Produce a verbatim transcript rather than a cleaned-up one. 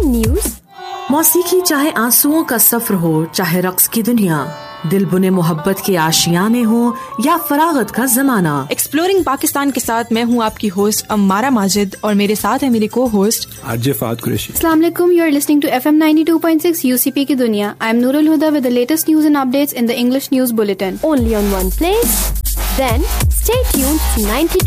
News. मौसीकी चाहे आंसुओं का सफर हो, चाहे रक्स की दुनिया, दिल बुने मोहब्बत के आशियाने हो या फरागत का जमाना। एक्सप्लोरिंग पाकिस्तान के साथ मैं हूँ आपकी होस्ट अम्मारा माजिद और मेरे साथ है मेरी को होस्ट आरजे फात कुरैशी। अस्सलाम वालेकुम, you are listening to FM ninety two point six UCP की दुनिया। I am Nurul Huda with the latest news and updates in the English news bulletin. Only on one place. Then stay tuned to ninety